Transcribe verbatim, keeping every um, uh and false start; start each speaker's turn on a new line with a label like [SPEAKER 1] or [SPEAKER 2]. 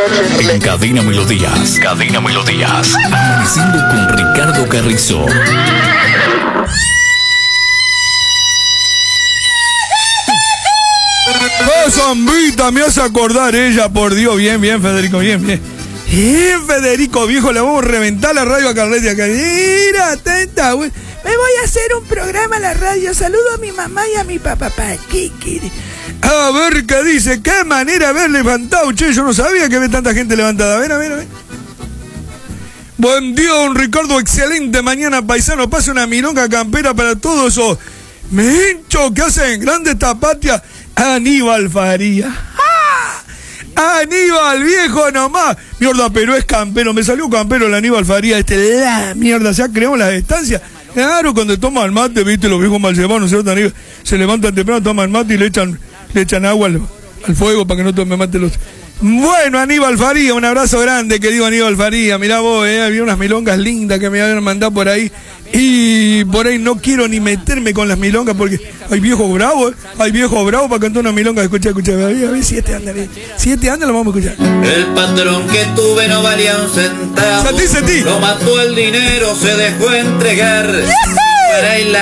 [SPEAKER 1] En Cadena Melodías, Cadena Melodías, amaneciendo con Ricardo Carrizo.
[SPEAKER 2] ¡Oh, Zambita! Me hace acordar ella, por Dios. Bien, bien, Federico, bien, bien. Bien, Federico, viejo, le vamos a reventar la radio a Carletti acá. Mira, atenta, güey.
[SPEAKER 3] Me voy a hacer un programa a la radio. Saludo a mi mamá y a mi papá. ¿Para qué quiere?
[SPEAKER 2] A ver qué dice. Qué manera de haber levantado, che. Yo no sabía que había tanta gente levantada. A ver, a ver, a ver. Buen día, don Ricardo. Excelente mañana, paisano. Pase una milonga campera para todos esos menchos que hacen grande tapatia. Aníbal Faría. ¡Ah! Aníbal, viejo nomás. Mierda, pero es campero. Me salió campero el Aníbal Faría. Este, la mierda, se ha creado las estancias. Claro, cuando toman mate, viste, los viejos mal llevados, ¿no? Se levantan temprano, toman mate y le echan, le echan agua al, al fuego para que no tome mate los... Bueno, Aníbal Faría, un abrazo grande, querido Aníbal Faría. Mirá vos, eh, había unas milongas lindas que me habían mandado por ahí. Y por ahí no quiero ni meterme con las milongas porque hay viejos bravos, eh. Hay viejos bravos para cantar una milonga. Escucha, escucha, a ver, a ver, siete anda, siete anda, lo vamos a escuchar.
[SPEAKER 4] El patrón que tuve no valía un centavo.
[SPEAKER 2] Sentí, sentí.
[SPEAKER 4] Lo mató el dinero, se dejó entregar. Para ir la